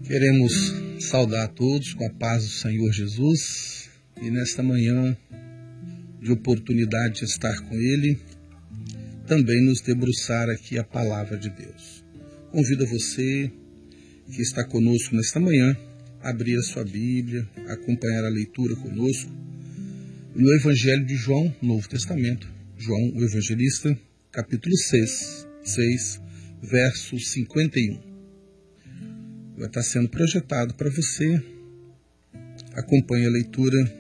Queremos saudar a todos com a paz do Senhor Jesus e nesta manhã de oportunidade de estar com Ele, também nos debruçar aqui a palavra de Deus. Convido a você que está conosco nesta manhã a abrir a sua Bíblia, acompanhar a leitura conosco no Evangelho de João, Novo Testamento, João, o Evangelista, capítulo 6, verso 51. Vai estar sendo projetado para você. Acompanhe a leitura